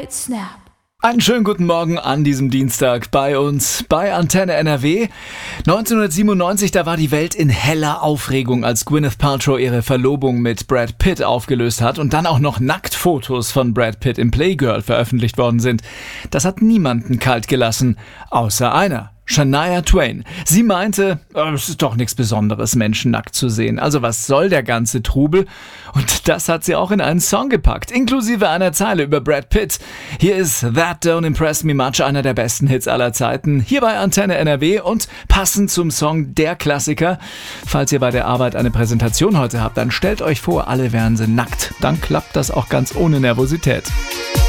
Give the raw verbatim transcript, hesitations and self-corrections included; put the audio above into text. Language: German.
right snap. Einen schönen guten Morgen an diesem Dienstag bei uns bei Antenne N R W. neunzehnhundertsiebenundneunzig, da war die Welt in heller Aufregung, als Gwyneth Paltrow ihre Verlobung mit Brad Pitt aufgelöst hat und dann auch noch Nacktfotos von Brad Pitt im Playgirl veröffentlicht worden sind. Das hat niemanden kalt gelassen, außer einer. Shania Twain. Sie meinte, oh, es ist doch nichts Besonderes, Menschen nackt zu sehen. Also was soll der ganze Trubel? Und das hat sie auch in einen Song gepackt, inklusive einer Zeile über Brad Pitt. Hier ist That Don't Impress Me Much, einer der besten Hits aller Zeiten. Hier bei Antenne N R W und passend zum Song der Klassiker. Falls ihr bei der Arbeit eine Präsentation heute habt, dann stellt euch vor, alle wären sie nackt. Dann klappt das auch ganz ohne Nervosität.